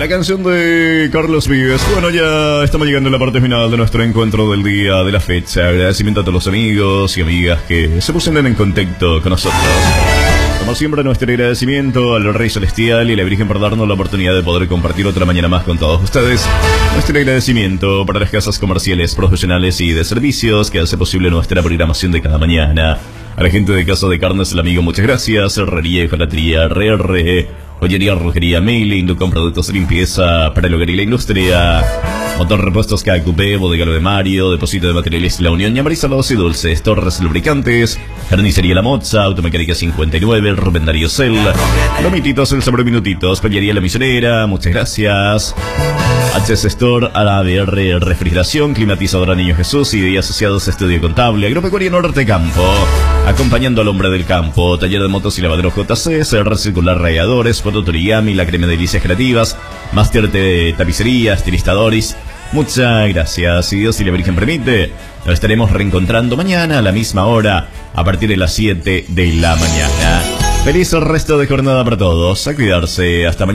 La canción de Carlos Vives. Bueno, ya estamos llegando a la parte final de nuestro encuentro del día de la fecha. Agradecimiento a todos los amigos y amigas que se pusieron en contacto con nosotros. Como siempre, nuestro agradecimiento al Rey Celestial y a la Virgen por darnos la oportunidad de poder compartir otra mañana más con todos ustedes. Nuestro agradecimiento para las casas comerciales, profesionales y de servicios que hace posible nuestra programación de cada mañana. A la gente de Casa de Carnes, el amigo, muchas gracias. Herrería y Jalatería RR, joyería, relojería, mailing, con productos de limpieza para el hogar y la industria. Motor repuestos KQP, bodega Lo de Mario, depósito de materiales La Unión, Ñamarizados y Dulces, Torres Lubricantes, carnicería La Moza, automecánica 59, Rubendario Cell, Lomititos, el sabor minutitos, pellería La Misionera, muchas gracias. HS Store, ADR, refrigeración, climatizadora Niño Jesús y asociados Estudio Contable, Agropecuaria Norte Campo, acompañando al hombre del campo, taller de motos y lavadero JC, CR Circular Radiadores, Fototorigami, la crema de delicias creativas, máster de tapicería, estilistadores. Muchas gracias. Si Dios y la Virgen permite, nos estaremos reencontrando mañana a la misma hora, a partir de las 7 de la mañana. Feliz resto de jornada para todos. A cuidarse. Hasta mañana.